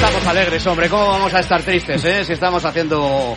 Estamos alegres, hombre. ¿Cómo vamos a estar tristes, si estamos haciendo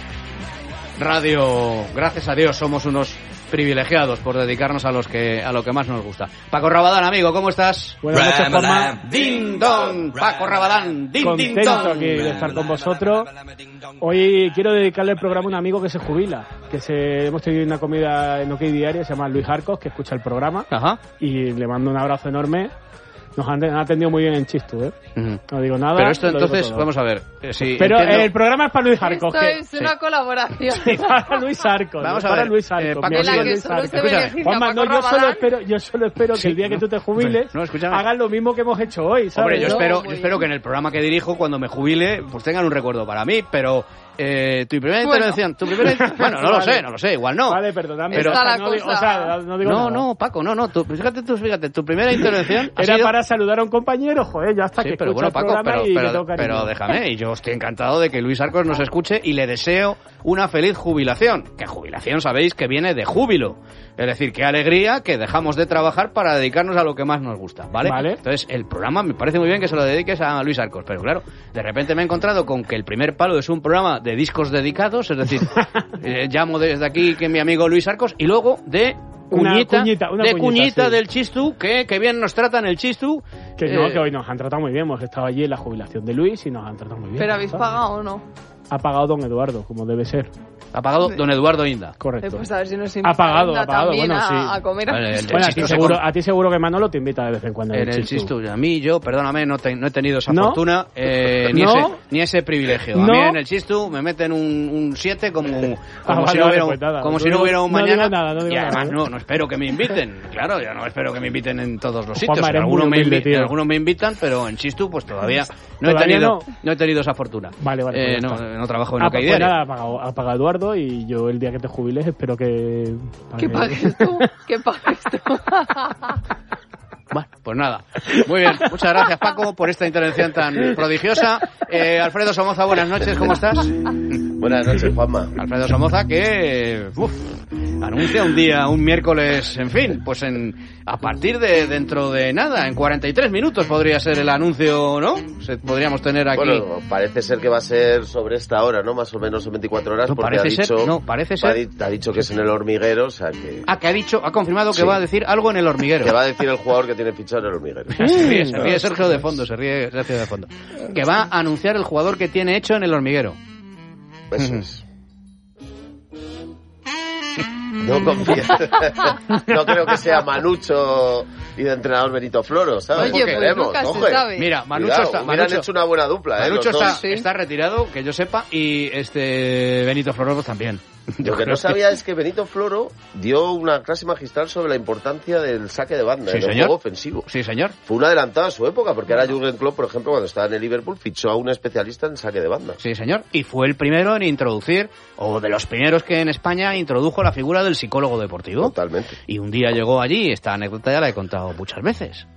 radio? Gracias a Dios somos unos privilegiados por dedicarnos a lo que más nos gusta. Paco Rabadán, amigo, ¿cómo estás? Buenas noches, Juanma. Ding dong, Paco Rabadán. Ding ding dong. Contento aquí de estar con vosotros. Hoy quiero dedicarle el programa a un amigo que se jubila, hemos tenido una comida en OK Diario, se llama Luis Arcos, que escucha el programa. Ajá. Y le mando un abrazo enorme. Nos han atendido muy bien en Chistu, No digo nada. Pero esto entonces, vamos a ver. Pero el programa es para Luis Arcos. Esto es una colaboración. Sí, para Luis Arcos. Vamos a ver. Luis Arcos. Paco, en la que solo se beneficia Juanma, Paco yo solo espero que el día que tú te jubiles hagas lo mismo que hemos hecho hoy, ¿sabes? Hombre, yo espero que en el programa que dirijo, cuando me jubile, pues tengan un recuerdo para mí, pero... tu primera intervención, bueno, no lo sé, igual no. Vale, perdóname. Pero no digo nada. No, Paco, no, fíjate, tu primera intervención era para saludar a un compañero, joder, ya está, sí, que pero escucha bueno, Paco, pero déjame, y yo estoy encantado de que Luis Arcos nos escuche y le deseo una feliz jubilación, que jubilación sabéis que viene de júbilo. Es decir, qué alegría que dejamos de trabajar para dedicarnos a lo que más nos gusta, ¿vale? Entonces, el programa me parece muy bien que se lo dediques a Luis Arcos, pero claro, de repente me he encontrado con que el primer palo es un programa de discos dedicados, es decir, llamo desde aquí que mi amigo Luis Arcos, y luego de cuñita del Chistu, que bien nos tratan el Chistu. Que hoy nos han tratado muy bien, hemos estado allí en la jubilación de Luis y nos han tratado muy bien. ¿Pero habéis pagado o no? Ha pagado don Eduardo, como debe ser. Ha pagado don Eduardo Inda. Correcto. Pues a ver si nos ha pagado, bueno, sí. A comer. Vale, a ti seguro que Manolo te invita de vez en cuando. En el Chistu. A mí, perdóname, no he tenido esa fortuna, ni ese privilegio. A mí en el Chistu me meten un 7 como si no hubiera un mañana. Y además no espero que me inviten. Claro, ya no espero que me inviten en todos los sitios. Algunos me invitan, pero en Chistu pues todavía no he tenido esa fortuna. Vale. No trabajo en OK Diario. Pues nada, ha pagado Eduardo y yo el día que te jubiles espero que... ¿Que pagues tú? ¿Que pagues tú? Bueno, pues nada. Muy bien. Muchas gracias, Paco, por esta intervención tan prodigiosa. Alfredo Somoza, buenas noches. ¿Cómo estás? Buenas noches, Juanma. Alfredo Somoza, que anuncia un miércoles, en fin, pues a partir de dentro de nada, en 43 minutos podría ser el anuncio, ¿no? Podríamos tener aquí... Bueno, parece ser que va a ser sobre esta hora, ¿no? Más o menos en 24 horas, porque ha dicho que es en El Hormiguero, o sea que... Ha confirmado que va a decir algo en El Hormiguero. Que va a decir el jugador que tiene fichado en El Hormiguero. Se ríe Sergio de fondo, Que va a anunciar el jugador que tiene hecho en El Hormiguero. Eso es. No confío. No creo que sea Manucho y de entrenador Benito Floro, ¿sabes? Oye, pues nunca se sabe. Mira, Manucho hubieran hecho una buena dupla, Manucho está retirado, que yo sepa, y Benito Floro también. Lo que no sabía es que Benito Floro dio una clase magistral sobre la importancia del saque de banda en el juego ofensivo. Sí, señor. Fue un adelantado a su época, porque ahora Jürgen Klopp, por ejemplo, cuando estaba en el Liverpool, fichó a un especialista en saque de banda. Sí, señor. Y fue el primero en introducir, o de los primeros que en España introdujo la figura del psicólogo deportivo. Totalmente. Y un día llegó allí, esta anécdota ya la he contado muchas veces.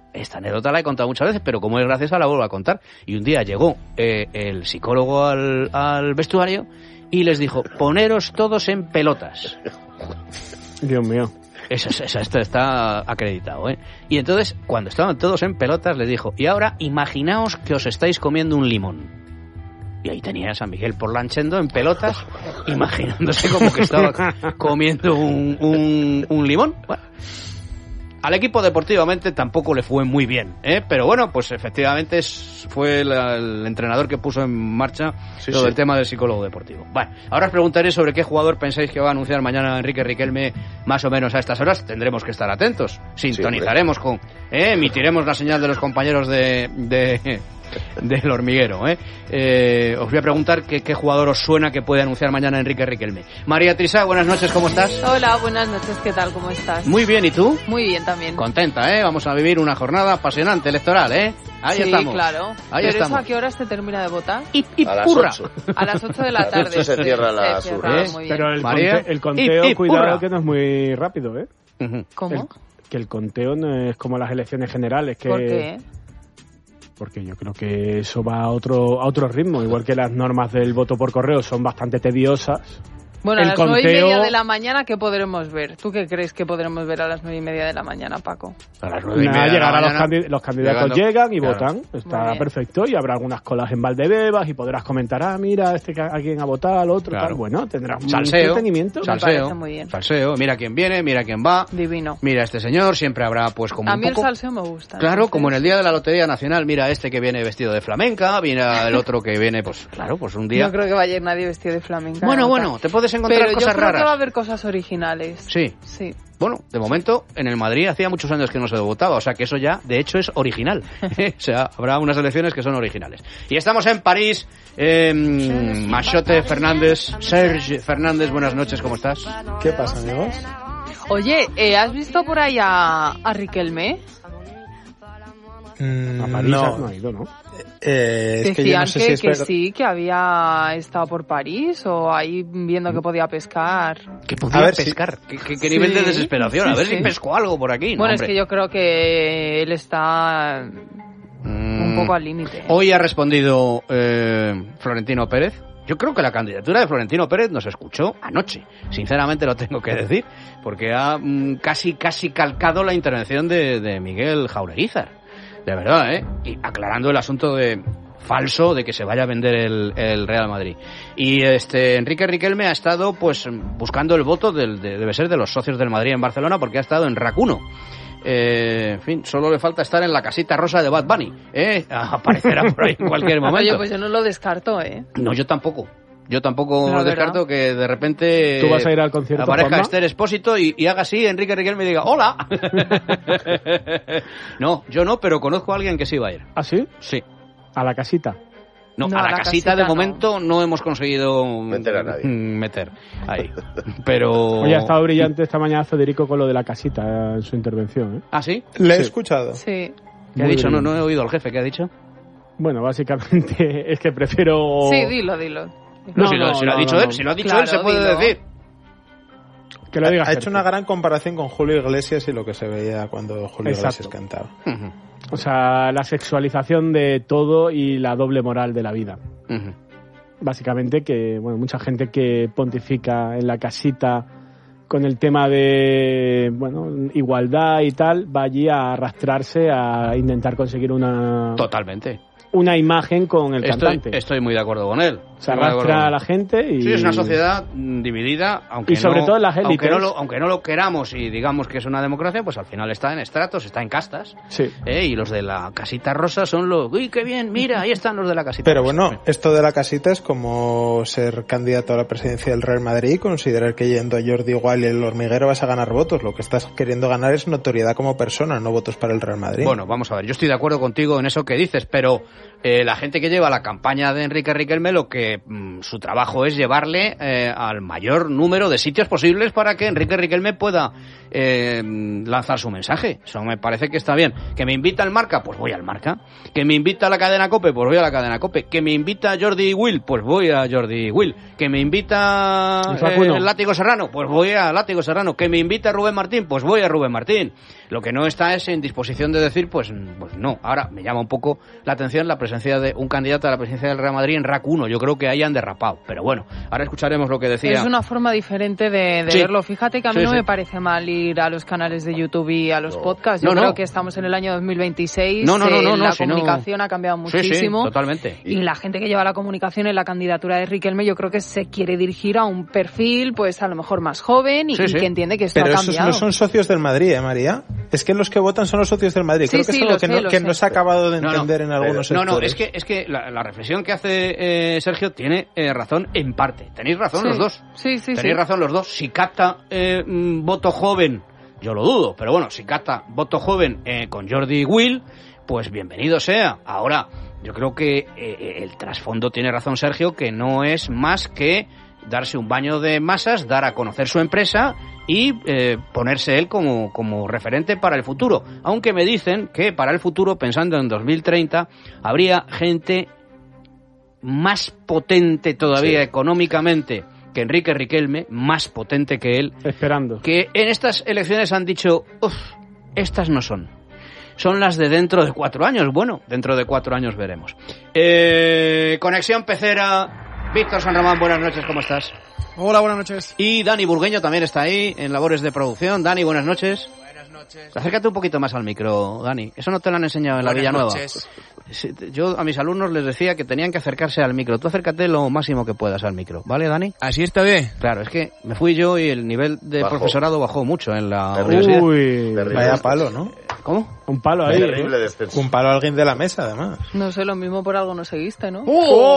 Pero como es graciosa la vuelvo a contar. Y un día llegó el psicólogo al vestuario y les dijo, poneros todos en pelotas. Dios mío. Esto está acreditado, ¿eh? Y entonces, cuando estaban todos en pelotas, les dijo, y ahora imaginaos que os estáis comiendo un limón. Y ahí tenías a Miguel Porlanchendo en pelotas, imaginándose como que estaba comiendo un limón. Bueno, al equipo deportivamente tampoco le fue muy bien, pero bueno, pues efectivamente fue el entrenador que puso en marcha todo el tema del psicólogo deportivo. Bueno, ahora os preguntaré sobre qué jugador pensáis que va a anunciar mañana Enrique Riquelme más o menos a estas horas. Tendremos que estar atentos, sintonizaremos emitiremos la señal de los compañeros del Hormiguero, os voy a preguntar qué jugador os suena que puede anunciar mañana Enrique Riquelme. María Trisá, buenas noches, ¿cómo estás? Hola, buenas noches, ¿qué tal? ¿Cómo estás? Muy bien, ¿y tú? Muy bien también. Contenta, vamos a vivir una jornada apasionante electoral, Ahí estamos. Claro. Ahí ¿Pero estamos. eso a qué hora se termina de votar? Y a las purra. 8. A las 8 de la tarde. Se cierra la urna. Pero el conteo, y cuidado purra. que no es muy rápido, ¿Cómo? Que el conteo no es como las elecciones generales. ¿Por qué? Porque yo creo que eso va a otro ritmo, igual que las normas del voto por correo son bastante tediosas. Bueno, a las 9:30 de la mañana, ¿qué podremos ver? ¿Tú qué crees que podremos ver a las 9:30 de la mañana, Paco? A las 9:30 llegarán los candidatos llegan y votan. Está perfecto. Y habrá algunas colas en Valdebebas y podrás comentar, mira, a quién ha votado, al otro, tal. Bueno, tendrás un entretenimiento. Salseo, muy bien. Salseo, mira quién viene, mira quién va. Divino. Mira este señor, siempre habrá pues como a un mí poco... el salseo me gusta. Claro, como en el día de la Lotería Nacional, mira este que viene vestido de flamenca, mira el otro que viene, pues claro, pues un día... No creo que vaya a ir nadie vestido de flamenca. Bueno, te puedes encontrar cosas raras. Pero yo creo que va a haber cosas originales. Sí. Bueno, de momento, en el Madrid hachía muchos años que no se votaba, o sea que eso ya, de hecho, es original. O sea, habrá unas elecciones que son originales. Y estamos en París, Machote Fernández, Serge Fernández, buenas noches, ¿cómo estás? ¿Qué pasa, amigos? Oye, ¿has visto por ahí a Riquelme? A París no ha ido, ¿no? Decían que yo no sé si es sí, que había estado por París o ahí viendo que podía pescar. ¿Que podía pescar? ¿Qué nivel de desesperación? A ver si pescó algo por aquí. Bueno, es que yo creo que él está un poco al límite. Hoy ha respondido Florentino Pérez. Yo creo que la candidatura de Florentino Pérez nos escuchó anoche. Sinceramente lo tengo que decir, porque ha casi calcado la intervención de Miguel Jaureguizar. De verdad, y aclarando el asunto de falso de que se vaya a vender el Real Madrid. Y Enrique Riquelme ha estado pues buscando el voto debe ser de los socios del Madrid en Barcelona, porque ha estado en RAC 1. En fin, solo le falta estar en la casita rosa de Bad Bunny, aparecerá por ahí en cualquier momento. Oye, pues yo no lo descarto, No, yo tampoco descarto que de repente tú vas a ir al concierto, aparezca Esther Expósito y haga así, Enrique Riquelme y diga ¡hola! No, yo no, pero conozco a alguien que sí va a ir. ¿Ah, sí? Sí. ¿A la casita? No, a la casita de momento no hemos conseguido meter a nadie. Meter ahí. Pero... Hoy ha estado brillante esta mañana Federico con lo de la casita en su intervención. ¿Ah, sí? Le he escuchado. Sí. ¿Qué ha dicho? No he oído al jefe. ¿Qué ha dicho? Bueno, básicamente es que prefiero... Sí, dilo. Si lo ha dicho él, claro, él se puede decir. Que lo diga. Ha hecho una gran comparación con Julio Iglesias y lo que se veía cuando Julio Iglesias cantaba. Uh-huh. O sea, la sexualización de todo y la doble moral de la vida. Uh-huh. Básicamente que, bueno, mucha gente que pontifica en la casita con el tema de, bueno, igualdad y tal, va allí a arrastrarse a intentar conseguir una... Totalmente. Una imagen con el cantante. Estoy muy de acuerdo con él. Se arrastra a la gente y... Sí, es una sociedad dividida, aunque y sobre todo en las élites. Aunque no lo queramos y digamos que es una democracia, pues al final está en estratos, está en castas. Sí. Y los de la casita rosa son los... ¡Uy, qué bien! Mira, ahí están los de la casita Pero rosa. bueno, esto de la casita es como ser candidato a la presidencia del Real Madrid y considerar que yendo a Jordi Wild y el hormiguero vas a ganar votos. Lo que estás queriendo ganar es notoriedad como persona, no votos para el Real Madrid. Bueno, vamos a ver, yo estoy de acuerdo contigo en eso que dices, pero la gente que lleva la campaña de Enrique Riquelme, lo que su trabajo es llevarle al mayor número de sitios posibles para que Enrique Riquelme pueda lanzar su mensaje. Eso me parece que está bien. ¿Que me invita al Marca? Pues voy al Marca. ¿Que me invita a la cadena COPE? Pues voy a la cadena COPE. ¿Que me invita a Jordi Wild? Pues voy a Jordi Wild. ¿Que me invita el Látigo Serrano? Pues voy a Látigo Serrano. ¿Que me invita a Rubén Martín? Pues voy a Rubén Martín. Lo que no está es en disposición de decir, pues no. Ahora me llama un poco la atención la presencia de un candidato a la presidencia del Real Madrid en RAC 1. Yo creo que ahí han derrapado. Pero bueno, ahora escucharemos lo que decía. Es una forma diferente de verlo. Fíjate que a mí no me parece mal ir a los canales de YouTube y a los podcasts. Yo creo que estamos en el año 2026. La comunicación ha cambiado muchísimo. Sí, totalmente. Y la gente que lleva la comunicación en la candidatura de Riquelme, yo creo que se quiere dirigir a un perfil, pues a lo mejor más joven y que entiende que esto ha cambiado. Pero esos no son socios del Madrid, María. Es que los que votan son los socios del Madrid. Creo que es algo que no se ha acabado de entender en algunos sectores. Es que la reflexión que hace Sergio tiene razón en parte. Tenéis razón los dos. Tenéis razón los dos. Si capta voto joven, yo lo dudo, pero bueno, si capta voto joven con Jordi Wild, pues bienvenido sea. Ahora, yo creo que el trasfondo tiene razón Sergio, que no es más que darse un baño de masas, dar a conocer su empresa y ponerse él como referente para el futuro. Aunque me dicen que para el futuro, pensando en 2030, habría gente más potente todavía económicamente que Enrique Riquelme, más potente que él, esperando, que en estas elecciones han dicho, estas no son las de dentro de 4 años. Bueno, dentro de 4 años veremos. Conexión Pecera. Víctor San Román, buenas noches, ¿cómo estás? Hola, buenas noches. Y Dani Burgueño también está ahí en labores de producción. Dani, buenas noches. Buenas noches. Acércate un poquito más al micro, Dani. Eso no te lo han enseñado en la Villanueva. Noches. Yo a mis alumnos les decía que tenían que acercarse al micro. Tú acércate lo máximo que puedas al micro, ¿vale, Dani? ¿Así está bien? Claro, es que me fui yo y el nivel de profesorado bajó mucho en la universidad. Uy, vaya palo, ¿no? ¿Cómo? Un palo ahí. Terrible descenso. Un palo a alguien de la mesa, además. No sé, lo mismo por algo no seguiste, ¿no?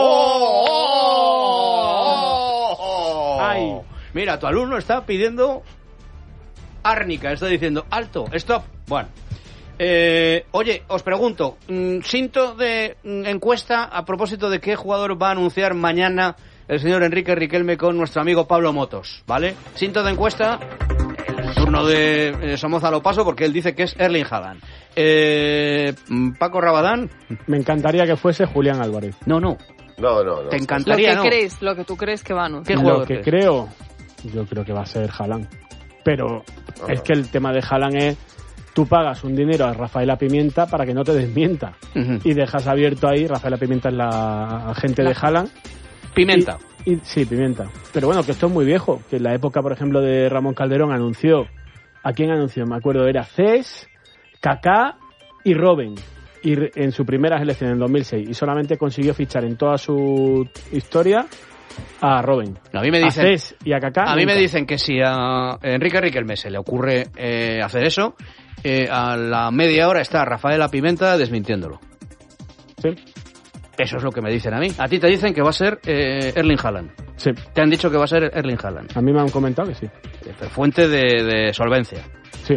¡Ay! Mira, tu alumno está pidiendo árnica, está diciendo alto, stop. Bueno, oye, os pregunto, cinto de encuesta a propósito de qué jugador va a anunciar mañana el señor Enrique Riquelme con nuestro amigo Pablo Motos, ¿vale? Cinto de encuesta, el turno de Somoza lo paso porque él dice que es Erling Haaland. Paco Rabadán. Me encantaría que fuese Julián Álvarez. No. No. Te encantaría, lo que tú crees que va a anunciar. ¿Qué jugador Lo que crees? yo creo que va a ser Haaland. Pero es que el tema de Haaland es, tú pagas un dinero a Rafaela Pimienta para que no te desmienta. Y dejas abierto ahí, Rafaela Pimienta es la agente de Haaland. Pimenta. Sí, Pimienta. Pero bueno, que esto es muy viejo. Que en la época, por ejemplo, de Ramón Calderón anunció... ¿A quién anunció? Me acuerdo, era Cés, Kaká y Robben. Y en su primera elección en 2006. Y solamente consiguió fichar en toda su historia a Robben. A mí me dicen, a Cés y a Kaká. A mí me dicen que si a Enrique Riquelme se le ocurre hacer eso, a la media hora está Rafaela Pimenta desmintiéndolo. Sí. Eso es lo que me dicen a mí. A ti te dicen que va a ser Erling Haaland. Sí. Te han dicho que va a ser Erling Haaland. A mí me han comentado que sí. Fuente de solvencia. Sí.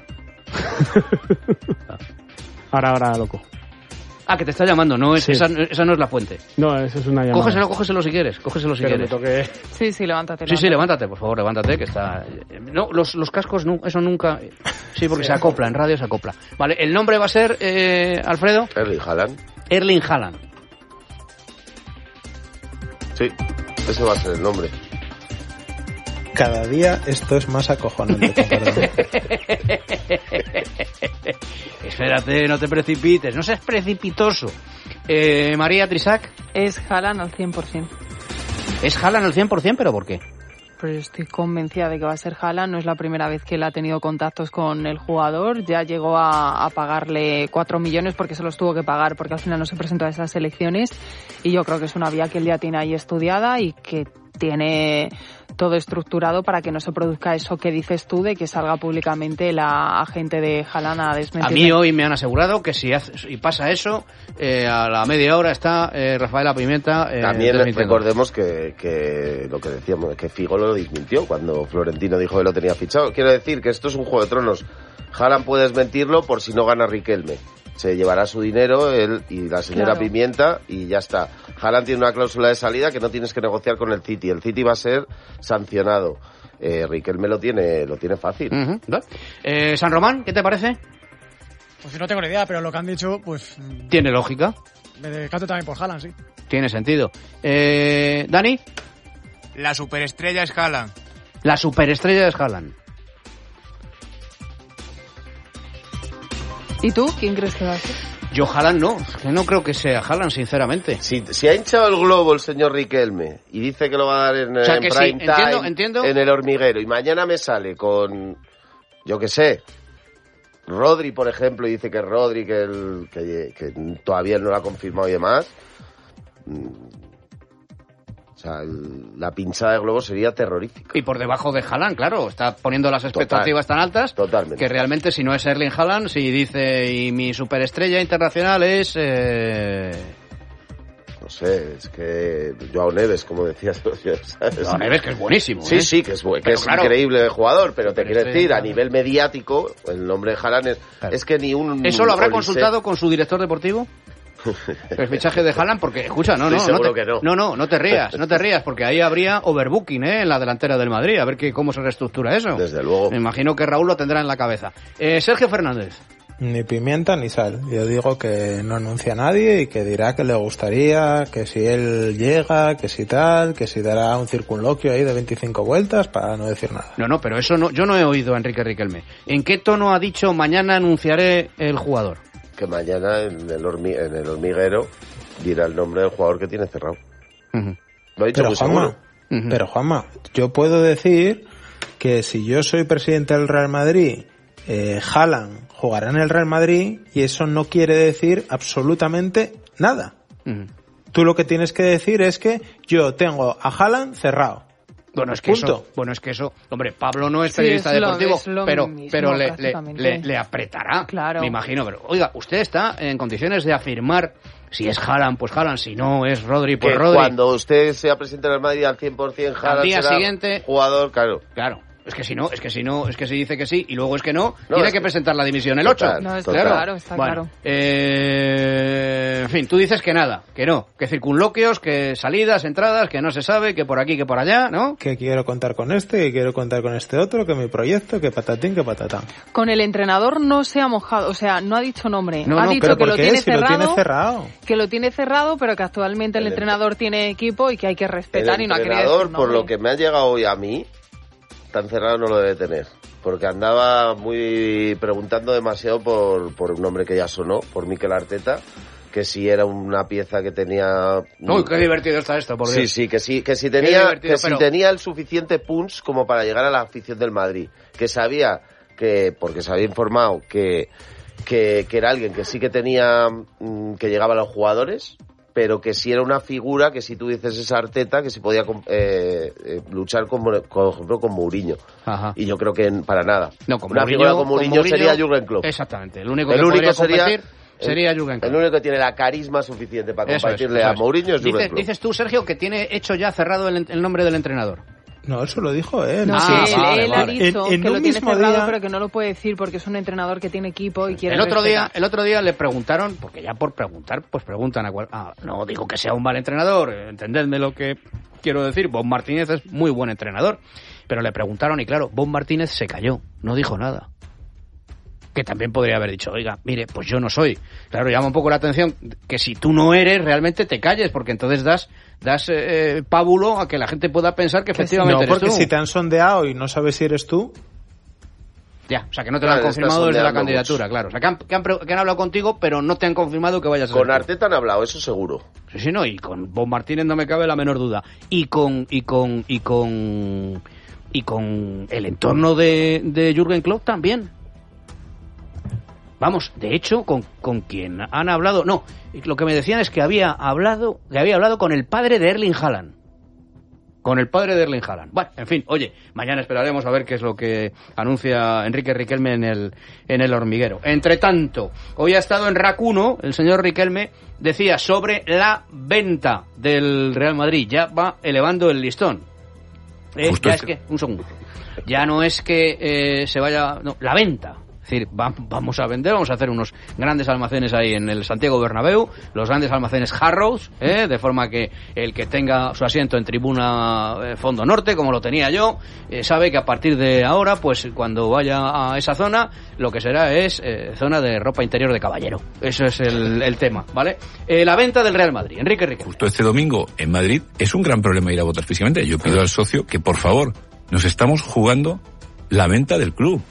Ahora, loco. Ah, que te está llamando, no es, Sí. esa no es la fuente. No, eso es una llamada. Cógeselo si quieres, cógeselo si Pero quieres. me toque... Sí, levántate. Sí, levántate, por favor, levántate, que está... No, los cascos, no, eso nunca... Sí, porque se acopla, en radio se acopla. Vale, el nombre va a ser, Alfredo... Erling Haaland. Erling Haaland. Sí, ese va a ser el nombre. Cada día esto es más acojonante, perdón. Espérate, no te precipites, no seas precipitoso. María Trisac. Es Haaland al 100%. ¿Es Haaland al 100%? ¿Pero por qué? Pero estoy convencida de que va a ser Haaland. No es la primera vez que él ha tenido contactos con el jugador. Ya llegó a pagarle 4 millones porque se los tuvo que pagar porque al final no se presentó a esas elecciones. Y yo creo que es una vía que él ya tiene ahí estudiada y que tiene todo estructurado para que no se produzca eso que dices tú de que salga públicamente la agente de Haaland a desmentir. A mí hoy me han asegurado que si pasa eso, a la media hora está Rafaela Pimienta. También recordemos que lo que decíamos, que Figo lo desmintió cuando Florentino dijo que lo tenía fichado. Quiero decir que esto es un Juego de Tronos. Haaland puede desmentirlo por si no gana Riquelme. Se llevará su dinero él y la señora Claro. Pimienta y ya está. Haaland tiene una cláusula de salida que no tienes que negociar con el City. El City va a ser sancionado. Riquelme lo tiene fácil. San Román, ¿qué te parece? Pues no tengo ni idea, pero lo que han dicho, pues... Tiene lógica. Me decanto también por Haaland, sí. Tiene sentido. ¿Dani? La superestrella es Haaland. La superestrella es Haaland. ¿Y tú? ¿Quién crees que va a ser? Yo Haaland no, que no creo que sea Haaland, sinceramente. Si ha hinchado el globo el señor Riquelme y dice que lo va a dar en, O sea, en que prime sí, time, entiendo. en el hormiguero, y mañana me sale con, yo qué sé, Rodri, por ejemplo, y dice que Rodri, que todavía él no lo ha confirmado y demás. O sea, la pinchada de globo sería terrorífica. Y por debajo de Haaland, claro, está poniendo las expectativas tan altas. Totalmente. Que realmente si no es Erling Haaland, si dice, y mi superestrella internacional es... No sé, es que Joao Neves, como decías. Joao Neves, que es buenísimo. Sí, que es claro, increíble jugador, pero te quiero decir, a nivel mediático, el nombre de Haaland es que ni un... ¿Eso lo habrá consultado con su director deportivo? El fichaje de Haaland, porque escucha, no te rías, porque ahí habría overbooking en la delantera del Madrid, a ver cómo se reestructura eso. Desde luego. Me imagino que Raúl lo tendrá en la cabeza. Sergio Fernández. Ni pimienta ni sal. Yo digo que no anuncia a nadie y que dirá que le gustaría, que si él llega, que si tal, que si dará un circunloquio ahí de 25 vueltas para no decir nada. No, pero eso no, yo no he oído a Enrique Riquelme. ¿En qué tono ha dicho mañana anunciaré el jugador? Que mañana en el hormiguero dirá el nombre del jugador que tiene cerrado. Uh-huh. Lo ha dicho pero muy Juanma, seguro. Pero Juanma, yo puedo decir que si yo soy presidente del Real Madrid, Haaland jugará en el Real Madrid y eso no quiere decir absolutamente nada. Tú lo que tienes que decir es que yo tengo a Haaland cerrado. Bueno, es que eso, hombre, Pablo no es periodista deportivo, pero le apretará, claro. Me imagino. Pero, oiga, usted está en condiciones de afirmar si es Haaland, pues Haaland, si no es Rodri, pues Rodri. Cuando usted sea presidente del Madrid al 100%, Haaland al día será siguiente, jugador, claro. Es que si dice que sí y luego es que no, tiene que presentar la dimisión el 8. No, está claro, está claro. En fin, tú dices que nada, que no, que circunloquios, que salidas, entradas, que no se sabe, que por aquí, que por allá, ¿no? Que quiero contar con este, que quiero contar con este otro, que mi proyecto, que patatín, que patatán. Con el entrenador no se ha mojado, o sea, no ha dicho nombre. No, ha dicho pero que lo tiene si cerrado. Lo tiene cerrado. Que lo tiene cerrado, pero que actualmente el entrenador tiene equipo y que hay que respetar y no ha querido decir nombre. Por lo que me ha llegado hoy a mí, tan cerrado no lo debe tener, porque andaba muy preguntando demasiado por un nombre que ya sonó, por Mikel Arteta, que si era una pieza que tenía... Uy, qué divertido está esto, por Dios. Sí, que si tenía el suficiente punch como para llegar a la afición del Madrid, que sabía que, porque se había informado que era alguien que sí que tenía, que llegaba a los jugadores, pero que si era una figura, que si tú dices esa Arteta, que si podía luchar por ejemplo con Mourinho. Ajá. Y yo creo que para nada. No, con una figura con Mourinho sería Jürgen Klopp. Exactamente, el único que sería Jürgen Klopp. El único que tiene la carisma suficiente para compartirle a Mourinho es Jürgen Klopp. Dices tú, Sergio, que tiene hecho ya cerrado el nombre del entrenador. No, eso lo dijo él. No, él ha dicho que lo tiene cerrado, pero que no lo puede decir porque es un entrenador que tiene equipo y quiere el otro día le preguntaron, porque ya por preguntar, pues preguntan no digo que sea un mal entrenador, entendedme lo que quiero decir, Bob Martínez es muy buen entrenador, pero le preguntaron y claro, Bob Martínez se cayó, no dijo nada. Que también podría haber dicho, oiga, mire, pues yo no soy. Claro, llama un poco la atención que si tú no eres, realmente te calles, porque entonces das pábulo a que la gente pueda pensar que efectivamente eres tú. No, porque si te han sondeado y no sabes si eres tú... Ya, o sea, que no te lo han confirmado desde la candidatura, claro. O sea, que han hablado contigo, pero no te han confirmado que vayas a ser Con Arteta han hablado, eso seguro. Sí, no, y con Bob Martínez no me cabe la menor duda. Y con el entorno de Jürgen Klopp también. Vamos, de hecho, con quien han hablado... No, lo que me decían es que había hablado con el padre de Erling Haaland. Con el padre de Erling Haaland. Bueno, en fin, oye, mañana esperaremos a ver qué es lo que anuncia Enrique Riquelme en el hormiguero. Entre tanto, hoy ha estado en RAC 1, el señor Riquelme decía sobre la venta del Real Madrid. Ya va elevando el listón. Un segundo. Ya no es que se vaya... No, la venta. Es decir, vamos a vender, vamos a hacer unos grandes almacenes ahí en el Santiago Bernabéu, los grandes almacenes Harrods, de forma que el que tenga su asiento en tribuna fondo norte, como lo tenía yo, sabe que a partir de ahora, pues cuando vaya a esa zona, lo que será es zona de ropa interior de caballero. Eso es el tema, ¿vale? La venta del Real Madrid. Enrique Riquelme. Justo este domingo en Madrid es un gran problema ir a votar físicamente. Yo pido al socio que, por favor, nos estamos jugando la venta del club.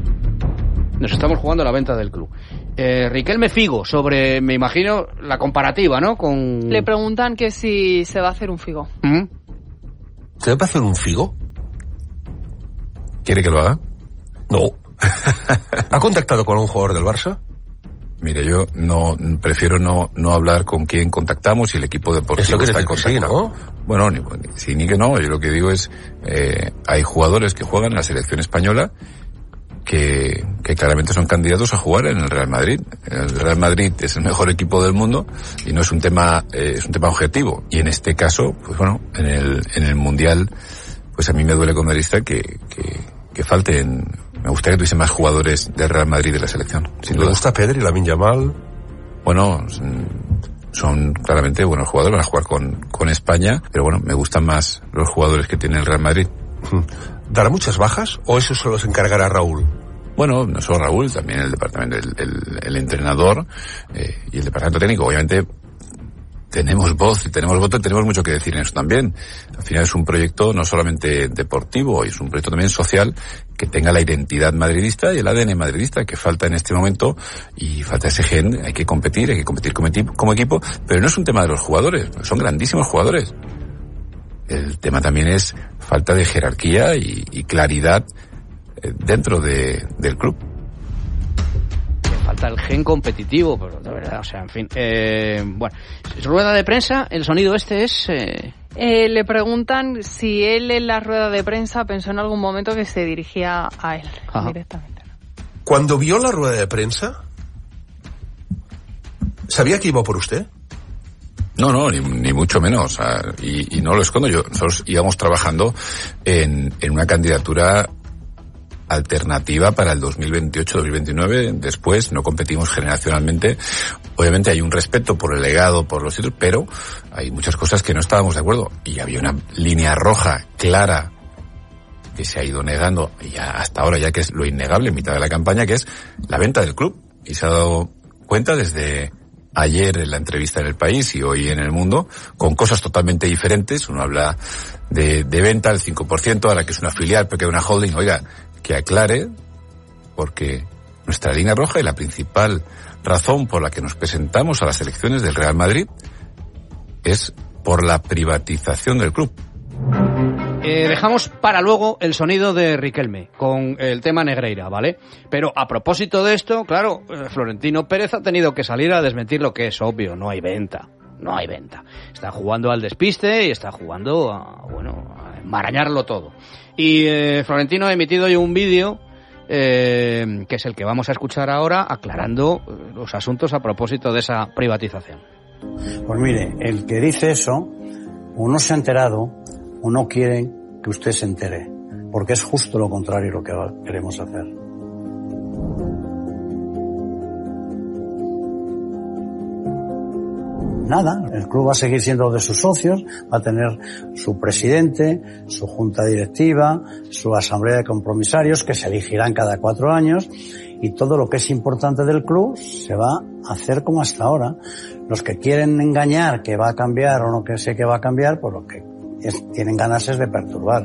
Nos estamos jugando la venta del club. Riquelme Figo, sobre, me imagino, la comparativa, ¿no? Le preguntan que si se va a hacer un Figo. ¿Se va a hacer un Figo? ¿Quiere que lo haga? No. ¿Ha contactado con un jugador del Barça? Mire, yo prefiero no hablar con quién contactamos y el equipo deportivo Eso está en contacto. Sí, ¿no? Bueno, ni que no. Yo lo que digo es, hay jugadores que juegan en la selección española que claramente son candidatos a jugar en el Real Madrid. El Real Madrid es el mejor equipo del mundo y no es un tema objetivo. Y en este caso, pues bueno, en el Mundial, pues a mí me duele como madridista que falten. Me gustaría que tuviese más jugadores del Real Madrid de la selección. ¿Le gusta Pedri, Lamine Yamal? Bueno, son claramente buenos jugadores, van a jugar con España, pero bueno, me gustan más los jugadores que tiene el Real Madrid. ¿Dará muchas bajas o eso solo se encargará Raúl? Bueno, no solo Raúl, también el departamento, el entrenador y el departamento técnico. Obviamente tenemos voz y tenemos voto y tenemos mucho que decir en eso también. Al final es un proyecto no solamente deportivo, es un proyecto también social que tenga la identidad madridista y el ADN madridista que falta en este momento y falta ese gen. Hay que competir como equipo, pero no es un tema de los jugadores, son grandísimos jugadores. El tema también es falta de jerarquía y claridad dentro del club. Falta el gen competitivo, pero de verdad, o sea, en fin. Bueno, rueda de prensa, el sonido este es... Le preguntan si él en la rueda de prensa pensó en algún momento que se dirigía a él. Ajá. Directamente. Cuando vio la rueda de prensa, ¿sabía que iba por usted? No, ni mucho menos. Y no lo escondo. Nosotros íbamos trabajando en una candidatura alternativa para el 2028-2029. Después no competimos generacionalmente. Obviamente hay un respeto por el legado, por los títulos, pero hay muchas cosas que no estábamos de acuerdo. Y había una línea roja clara que se ha ido negando ya hasta ahora, ya que es lo innegable en mitad de la campaña, que es la venta del club. Y se ha dado cuenta desde ayer en la entrevista en El País y hoy en El Mundo, con cosas totalmente diferentes. Uno habla de venta al 5%, ahora que es una filial, porque es una holding. Oiga, que aclare, porque nuestra línea roja y la principal razón por la que nos presentamos a las elecciones del Real Madrid es por la privatización del club. Dejamos para luego el sonido de Riquelme con el tema Negreira, ¿vale? Pero a propósito de esto, claro, Florentino Pérez ha tenido que salir a desmentir lo que es obvio, no hay venta. Está jugando al despiste y está jugando a enmarañarlo todo. Y Florentino ha emitido hoy un vídeo que es el que vamos a escuchar ahora, aclarando los asuntos a propósito de esa privatización. Pues mire, el que dice eso, o no se ha enterado, o no quiere que usted se entere, porque es justo lo contrario lo que queremos hacer. Nada, el club va a seguir siendo de sus socios, va a tener su presidente, su junta directiva, su asamblea de compromisarios que se elegirán cada 4 años, y todo lo que es importante del club se va a hacer como hasta ahora. Los que quieren engañar que va a cambiar o no que sé que va a cambiar, pues lo que tienen ganas es de perturbar.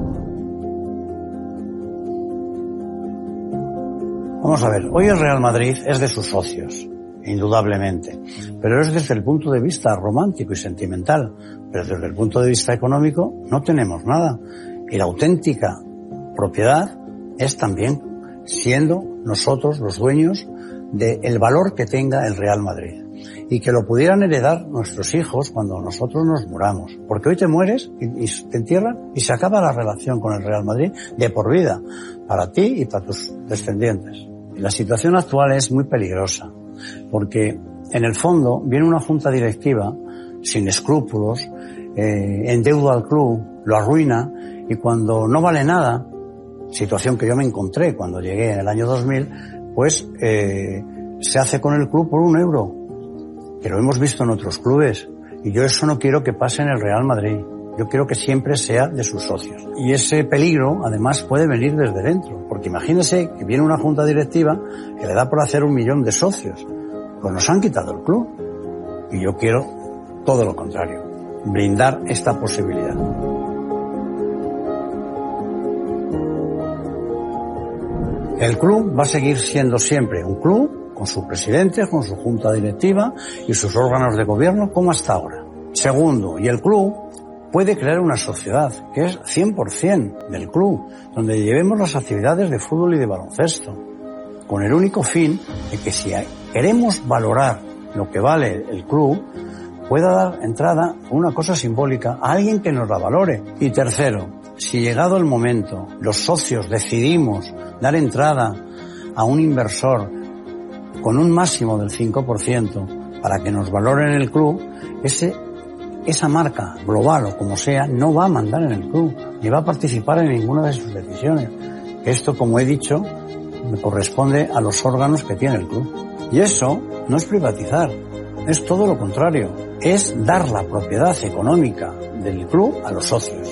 Vamos a ver, hoy el Real Madrid es de sus socios, indudablemente, pero es desde el punto de vista romántico y sentimental, pero desde el punto de vista económico no tenemos nada, y la auténtica propiedad es también siendo nosotros los dueños del valor que tenga el Real Madrid, y que lo pudieran heredar nuestros hijos cuando nosotros nos muramos, porque hoy te mueres y te entierran y se acaba la relación con el Real Madrid de por vida, para ti y para tus descendientes. Y la situación actual es muy peligrosa, porque en el fondo viene una junta directiva sin escrúpulos, endeuda al club, lo arruina, y cuando no vale nada, situación que yo me encontré cuando llegué en el año 2000, pues se hace con el club por €1, que lo hemos visto en otros clubes, y yo eso no quiero que pase en el Real Madrid. Yo quiero que siempre sea de sus socios. Y ese peligro, además, puede venir desde dentro. Porque imagínese que viene una junta directiva que le da por hacer 1 millón de socios. Pues nos han quitado el club. Y yo quiero todo lo contrario. Blindar esta posibilidad. El club va a seguir siendo siempre un club, con su presidente, con su junta directiva y sus órganos de gobierno, como hasta ahora. Segundo, y el club puede crear una sociedad que es 100% del club, donde llevemos las actividades de fútbol y de baloncesto, con el único fin de que si queremos valorar lo que vale el club, pueda dar entrada a una cosa simbólica a alguien que nos la valore. Y tercero, si llegado el momento los socios decidimos dar entrada a un inversor con un máximo del 5% para que nos valoren el club, esa marca global o como sea no va a mandar en el club ni va a participar en ninguna de sus decisiones. Esto, como he dicho, me corresponde a los órganos que tiene el club. Y eso no es privatizar, es todo lo contrario, es dar la propiedad económica del club a los socios.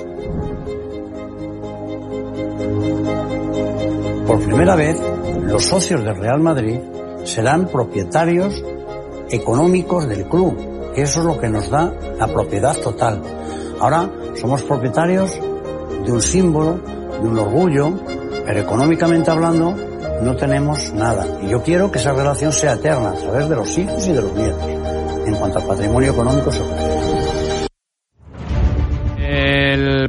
Por primera vez, los socios del Real Madrid serán propietarios económicos del club, que eso es lo que nos da la propiedad total. Ahora somos propietarios de un símbolo, de un orgullo, pero económicamente hablando no tenemos nada. Y yo quiero que esa relación sea eterna a través de los hijos y de los nietos, en cuanto al patrimonio económico se refiere.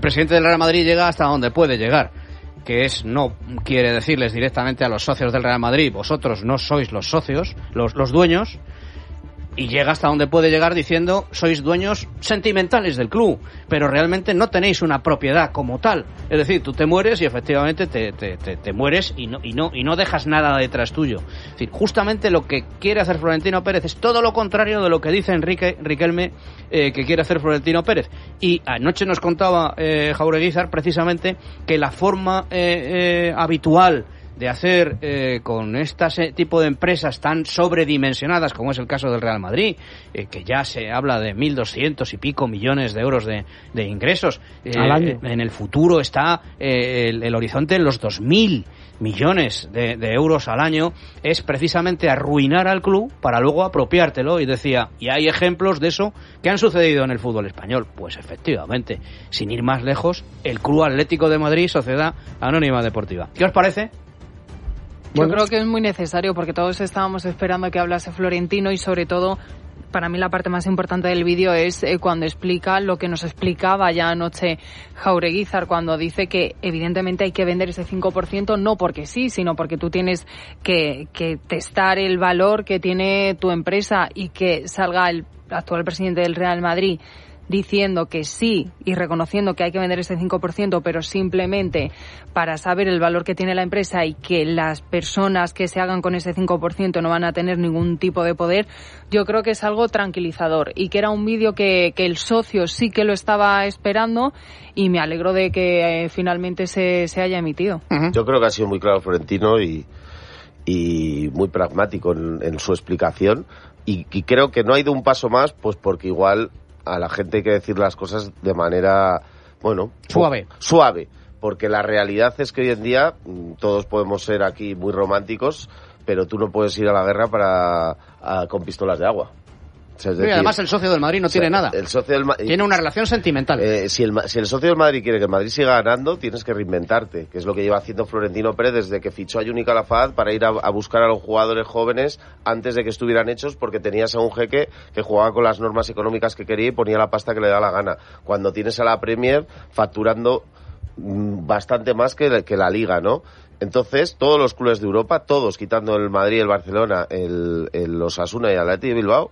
presidente del Real Madrid llega hasta donde puede llegar, que es, no quiere decirles directamente a los socios del Real Madrid, vosotros no sois los socios, los dueños, y llega hasta donde puede llegar diciendo, sois dueños sentimentales del club, pero realmente no tenéis una propiedad como tal. Es decir, tú te mueres y efectivamente te mueres y no dejas nada detrás tuyo. Es decir, justamente lo que quiere hacer Florentino Pérez es todo lo contrario de lo que dice Riquelme que quiere hacer Florentino Pérez. Y anoche nos contaba Jaureguizar precisamente que la forma habitual de hacer con este tipo de empresas tan sobredimensionadas como es el caso del Real Madrid, que ya se habla de 1.200 y pico millones de euros de ingresos, al año. En el futuro está el horizonte en los 2.000 millones de euros al año, es precisamente arruinar al club para luego apropiártelo. Y decía, y hay ejemplos de eso que han sucedido en el fútbol español. Pues efectivamente, sin ir más lejos, el Club Atlético de Madrid, Sociedad Anónima Deportiva. ¿Qué os parece? Yo creo que es muy necesario porque todos estábamos esperando que hablase Florentino y sobre todo, para mí la parte más importante del vídeo es cuando explica lo que nos explicaba ya anoche Jaureguizar, cuando dice que evidentemente hay que vender ese 5% no porque sí, sino porque tú tienes que testar el valor que tiene tu empresa, y que salga el actual presidente del Real Madrid diciendo que sí y reconociendo que hay que vender ese 5%, pero simplemente para saber el valor que tiene la empresa y que las personas que se hagan con ese 5% no van a tener ningún tipo de poder, yo creo que es algo tranquilizador y que era un vídeo que el socio sí que lo estaba esperando, y me alegro de que finalmente se haya emitido. Yo creo que ha sido muy claro Florentino y muy pragmático en su explicación, y creo que no ha ido un paso más, pues porque igual a la gente hay que decir las cosas de manera, bueno, suave, porque la realidad es que hoy en día todos podemos ser aquí muy románticos, pero tú no puedes ir a la guerra con pistolas de agua. O sea, es decir, además el socio del Madrid no tiene nada. El socio del tiene una relación sentimental. Si el socio del Madrid quiere que el Madrid siga ganando, tienes que reinventarte, que es lo que lleva haciendo Florentino Pérez desde que fichó a Juni Calafat para ir a buscar a los jugadores jóvenes antes de que estuvieran hechos, porque tenías a un jeque que jugaba con las normas económicas que quería y ponía la pasta que le da la gana. Cuando tienes a la Premier facturando bastante más que la Liga, ¿no? Entonces, todos los clubes de Europa, todos, quitando el Madrid, el Barcelona, el Osasuna y el Athletic de Bilbao,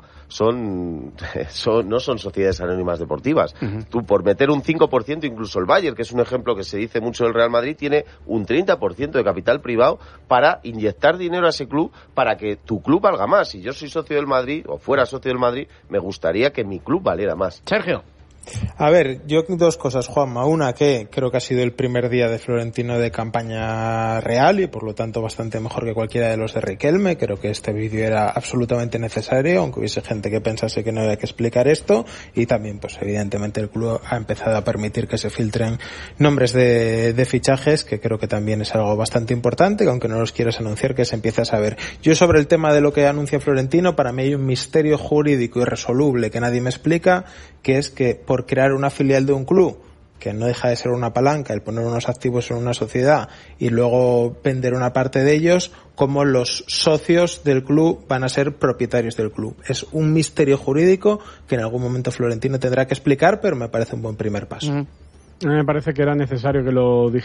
no son sociedades anónimas deportivas. Tú, por meter un 5%, incluso el Bayern, que es un ejemplo que se dice mucho del Real Madrid, tiene un 30% de capital privado para inyectar dinero a ese club para que tu club valga más. Si yo soy socio del Madrid, o fuera socio del Madrid, me gustaría que mi club valiera más. Sergio. A ver, yo dos cosas, Juanma. Una, que creo que ha sido el primer día de Florentino de campaña real y por lo tanto bastante mejor que cualquiera de los de Riquelme. Creo que este vídeo era absolutamente necesario, aunque hubiese gente que pensase que no había que explicar esto. Y también, pues evidentemente el club ha empezado a permitir que se filtren nombres de fichajes, que creo que también es algo bastante importante, que aunque no los quieras anunciar, que se empiece a saber. Yo, sobre el tema de lo que anuncia Florentino, para mí hay un misterio jurídico irresoluble que nadie me explica, que es que por crear una filial de un club, que no deja de ser una palanca, el poner unos activos en una sociedad y luego vender una parte de ellos, como los socios del club van a ser propietarios del club. Es un misterio jurídico que en algún momento Florentino tendrá que explicar, pero me parece un buen primer paso. Me parece que era necesario que lo dijera.